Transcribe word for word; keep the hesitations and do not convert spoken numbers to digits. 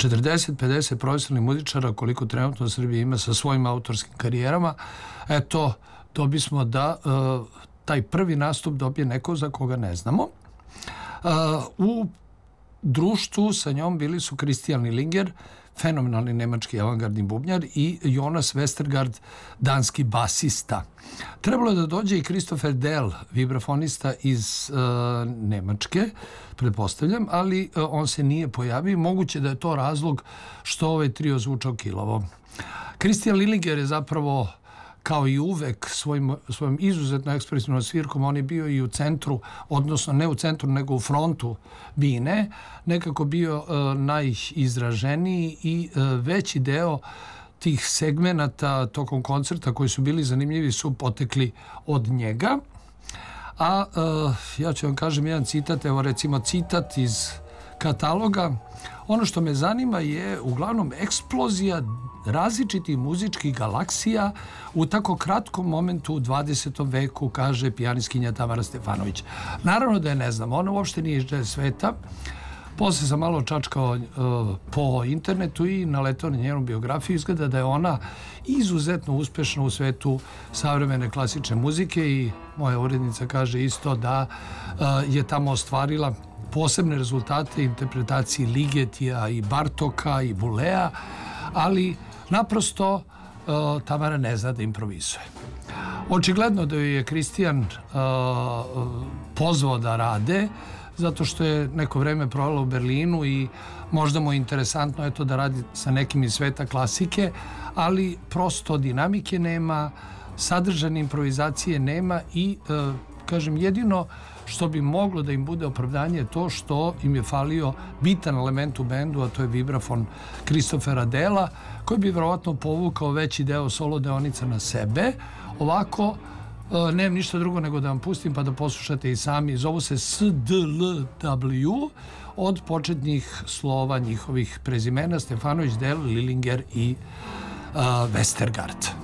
četrdeset pedeset profesionalnih muzičara koliko trenutno Srbija ima sa svojim autorskim karijerama, eto, to bismo da uh, taj prvi nastup dobije neko za koga ne znamo. Uh, u društvu sa njom bili su Christian Lillinger, fenomenalni nemački avangardni bubnjar, i Jonas Westergaard, danski basista. Trebalo je da dođe i Christopher Dell, vibrafonista iz uh, Nemačke, pretpostavljam, ali uh, on se nije pojavio. Moguće da je to razlog što ovaj trio zvučao kilavo. Christian Lillinger je zapravo, kao i uvek, svojim, svojim izuzetno ekspresivnom svirkom, on je bio i u centru, odnosno ne u centru, nego u frontu bine, nekako bio uh, najizraženiji i uh, veći deo tih segmenata tokom koncerta koji su bili zanimljivi su potekli od njega. A uh, ja ću vam kažem jedan citat, evo recimo citat iz kataloga. Ono što me zanima je uglavnom eksplozija različitih muzičkih galaksija u tako kratkom momentu u dvadesetom veku, kaže pijanistkinja Tamara Stefanović. Naravno da je ne znam, ona uopšte nije iz jazz sveta. Posle sam malo čačkao uh, po internetu i naletao na njenu biografiju. Izgleda da je ona izuzetno uspešna u svetu savremene klasične muzike i moja urednica kaže isto da uh, je tamo ostvarila posebne rezultate interpretacije Ligetija i Bartoka i Bulea, ali naprosto uh, Tamara ne zna da improvizuje. Očigledno da joj je Christian uh, pozvao da rade, zato što je neko vreme provela u Berlinu i možda mu je interesantno eto da radi sa nekim iz sveta klasike, ali prosto dinamike nema, sadržane improvizacije nema i uh, kažem, jedino što bi moglo da im bude opravdanje je to što im je falio bitan element u bendu, a to je vibrafon Christophera Della, koji bi vjerovatno povukao veći deo solo deonica na sebe. Ovako, nemam ništa drugo nego da vam pustim pa da poslušate i sami. Zovu se S D L W od početnih slova njihovih prezimena: Stefanović, Dell, Lillinger i uh, Westergaard.